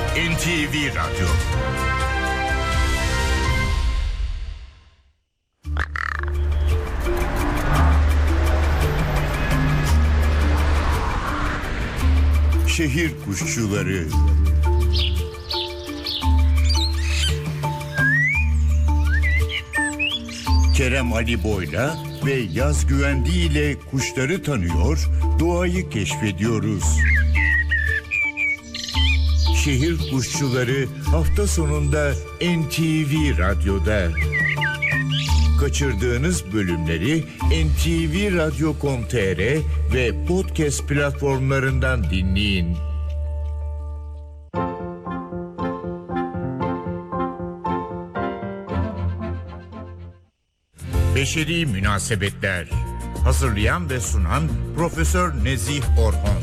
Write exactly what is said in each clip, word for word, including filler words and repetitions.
N T V Radyo. Şehir kuşçuları. Kerem Ali Boyla ve Yaz Güvendi ile kuşları tanıyor, doğayı keşfediyoruz. Şehir kuşçuları hafta sonunda N T V Radyo'da. Kaçırdığınız bölümleri en te ve radyo nokta com nokta tr ve podcast platformlarından dinleyin. Beşeri Münasebetler. Hazırlayan ve sunan Profesör Nezih Orhon.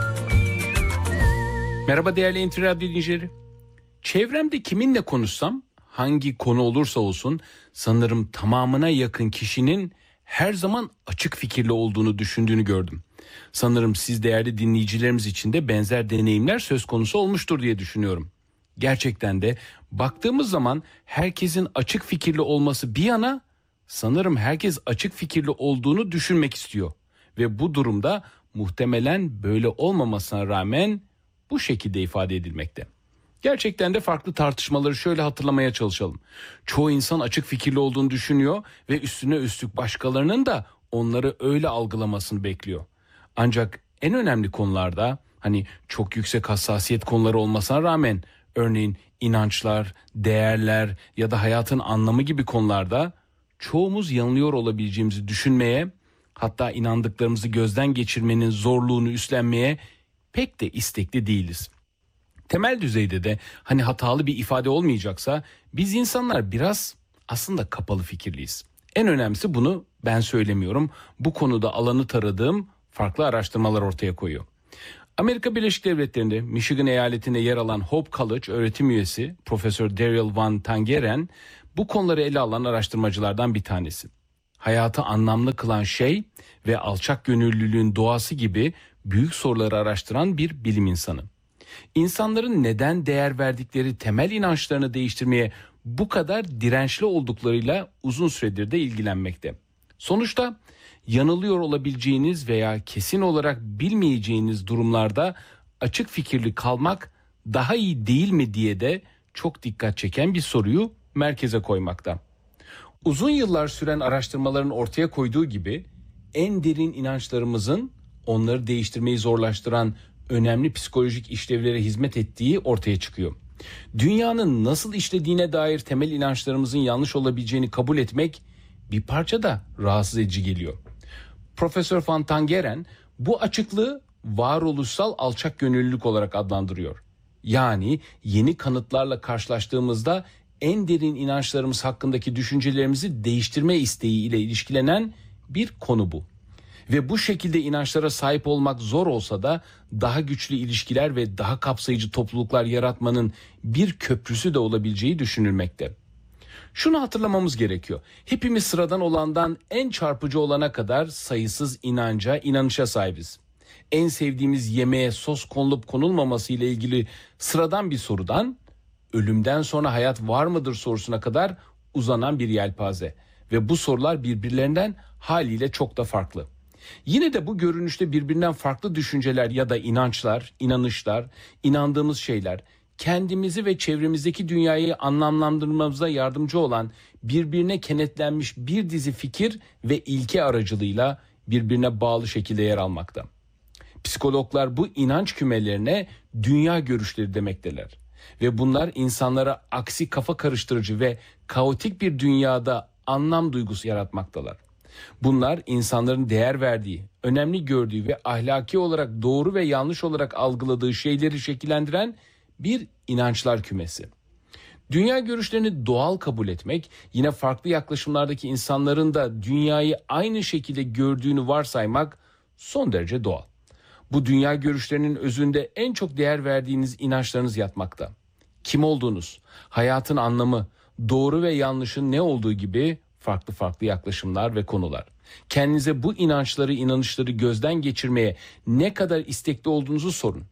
Merhaba değerli N T V Radyo dinleyicileri. Çevremde kiminle konuşsam, hangi konu olursa olsun sanırım tamamına yakın kişinin her zaman açık fikirli olduğunu düşündüğünü gördüm. Sanırım siz değerli dinleyicilerimiz için de benzer deneyimler söz konusu olmuştur diye düşünüyorum. Gerçekten de baktığımız zaman herkesin açık fikirli olması bir yana, sanırım herkes açık fikirli olduğunu düşünmek istiyor. Ve bu durumda muhtemelen böyle olmamasına rağmen bu şekilde ifade edilmekte. Gerçekten de farklı tartışmaları şöyle hatırlamaya çalışalım. Çoğu insan açık fikirli olduğunu düşünüyor ve üstüne üstlük başkalarının da onları öyle algılamasını bekliyor. Ancak en önemli konularda, hani çok yüksek hassasiyet konuları olmasına rağmen, örneğin inançlar, değerler ya da hayatın anlamı gibi konularda çoğumuz yanılıyor olabileceğimizi düşünmeye, hatta inandıklarımızı gözden geçirmenin zorluğunu üstlenmeye pek de istekli değiliz. Temel düzeyde de hani hatalı bir ifade olmayacaksa biz insanlar biraz aslında kapalı fikirliyiz. En önemlisi bunu ben söylemiyorum. Bu konuda alanı taradığım farklı araştırmalar ortaya koyuyor. Amerika Birleşik Devletleri'nde Michigan eyaletinde yer alan Hope College öğretim üyesi Profesör Daryl Van Tangeren bu konuları ele alan araştırmacılardan bir tanesi. Hayatı anlamlı kılan şey ve alçak gönüllülüğün doğası gibi büyük soruları araştıran bir bilim insanı. İnsanların neden değer verdikleri temel inançlarını değiştirmeye bu kadar dirençli olduklarıyla uzun süredir de ilgilenmekte. Sonuçta yanılıyor olabileceğiniz veya kesin olarak bilmeyeceğiniz durumlarda açık fikirli kalmak daha iyi değil mi diye de çok dikkat çeken bir soruyu merkeze koymakta. Uzun yıllar süren araştırmaların ortaya koyduğu gibi en derin inançlarımızın onları değiştirmeyi zorlaştıran önemli psikolojik işlevlere hizmet ettiği ortaya çıkıyor. Dünyanın nasıl işlediğine dair temel inançlarımızın yanlış olabileceğini kabul etmek bir parça da rahatsız edici geliyor. Profesör Van Tangeren bu açıklığı varoluşsal alçak gönüllülük olarak adlandırıyor. Yani yeni kanıtlarla karşılaştığımızda en derin inançlarımız hakkındaki düşüncelerimizi değiştirme isteği ile ilişkilenen bir konu bu. Ve bu şekilde inançlara sahip olmak zor olsa da daha güçlü ilişkiler ve daha kapsayıcı topluluklar yaratmanın bir köprüsü de olabileceği düşünülmekte. Şunu hatırlamamız gerekiyor. Hepimiz sıradan olandan en çarpıcı olana kadar sayısız inanca, inanışa sahibiz. En sevdiğimiz yemeğe sos konulup konulmaması ile ilgili sıradan bir sorudan, ölümden sonra hayat var mıdır sorusuna kadar uzanan bir yelpaze. Ve bu sorular birbirlerinden haliyle çok da farklı. Yine de bu görünüşte birbirinden farklı düşünceler ya da inançlar, inanışlar, inandığımız şeyler, kendimizi ve çevremizdeki dünyayı anlamlandırmamıza yardımcı olan birbirine kenetlenmiş bir dizi fikir ve ilke aracılığıyla birbirine bağlı şekilde yer almakta. Psikologlar bu inanç kümelerine dünya görüşleri demekteler. Ve bunlar insanlara aksi kafa karıştırıcı ve kaotik bir dünyada anlam duygusu yaratmaktalar. Bunlar insanların değer verdiği, önemli gördüğü ve ahlaki olarak doğru ve yanlış olarak algıladığı şeyleri şekillendiren bir inançlar kümesi. Dünya görüşlerini doğal kabul etmek, yine farklı yaklaşımlardaki insanların da dünyayı aynı şekilde gördüğünü varsaymak son derece doğal. Bu dünya görüşlerinin özünde en çok değer verdiğiniz inançlarınız yatmakta. Kim olduğunuz, hayatın anlamı, doğru ve yanlışın ne olduğu gibi farklı farklı yaklaşımlar ve konular. Kendinize bu inançları, inanışları gözden geçirmeye ne kadar istekli olduğunuzu sorun.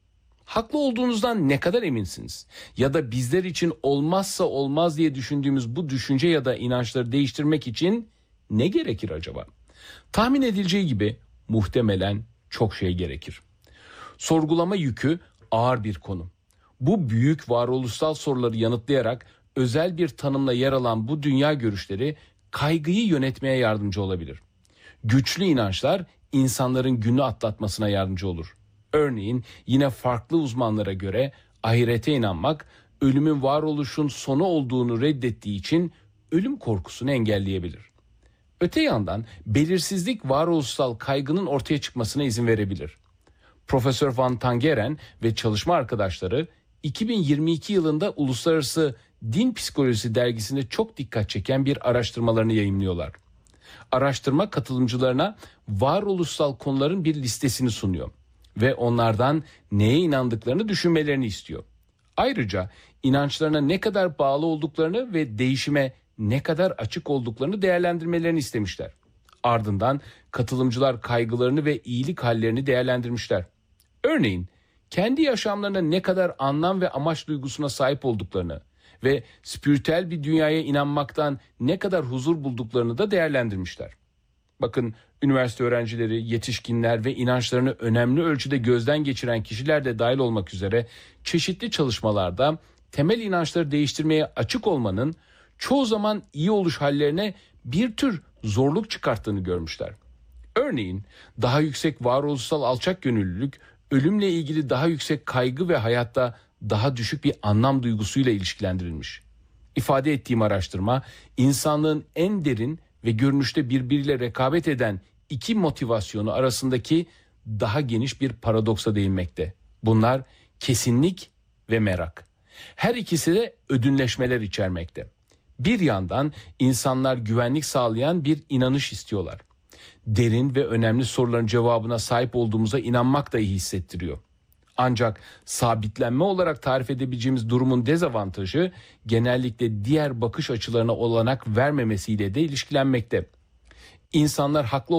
Haklı olduğunuzdan ne kadar eminsiniz? Ya da bizler için olmazsa olmaz diye düşündüğümüz bu düşünce ya da inançları değiştirmek için ne gerekir acaba? Tahmin edileceği gibi muhtemelen çok şey gerekir. Sorgulama yükü ağır bir konu. Bu büyük varoluşsal soruları yanıtlayarak özel bir tanımla yer alan bu dünya görüşleri kaygıyı yönetmeye yardımcı olabilir. Güçlü inançlar insanların günü atlatmasına yardımcı olur. Örneğin yine farklı uzmanlara göre ahirete inanmak ölümün varoluşun sonu olduğunu reddettiği için ölüm korkusunu engelleyebilir. Öte yandan belirsizlik varoluşsal kaygının ortaya çıkmasına izin verebilir. Profesör Van Tangeren ve çalışma arkadaşları iki bin yirmi iki yılında Uluslararası Din Psikolojisi dergisinde çok dikkat çeken bir araştırmalarını yayımlıyorlar. Araştırma katılımcılarına varoluşsal konuların bir listesini sunuyor ve onlardan neye inandıklarını düşünmelerini istiyor. Ayrıca inançlarına ne kadar bağlı olduklarını ve değişime ne kadar açık olduklarını değerlendirmelerini istemişler. Ardından katılımcılar kaygılarını ve iyilik hallerini değerlendirmişler. Örneğin kendi yaşamlarına ne kadar anlam ve amaç duygusuna sahip olduklarını ve spiritüel bir dünyaya inanmaktan ne kadar huzur bulduklarını da değerlendirmişler. Bakın, üniversite öğrencileri, yetişkinler ve inançlarını önemli ölçüde gözden geçiren kişiler de dahil olmak üzere çeşitli çalışmalarda temel inançları değiştirmeye açık olmanın çoğu zaman iyi oluş hallerine bir tür zorluk çıkarttığını görmüşler. Örneğin daha yüksek varoluşsal alçak gönüllülük, ölümle ilgili daha yüksek kaygı ve hayatta daha düşük bir anlam duygusuyla ilişkilendirilmiş. İfade ettiğim araştırma, insanlığın en derin ve görünüşte birbiriyle rekabet eden iki motivasyonu arasındaki daha geniş bir paradoksa değinmekte. Bunlar kesinlik ve merak. Her ikisi de ödünleşmeler içermekte. Bir yandan insanlar güvenlik sağlayan bir inanış istiyorlar. Derin ve önemli soruların cevabına sahip olduğumuza inanmak da iyi hissettiriyor. Ancak sabitlenme olarak tarif edebileceğimiz durumun dezavantajı genellikle diğer bakış açılarına olanak vermemesiyle de ilişkilenmekte. İnsanlar haklı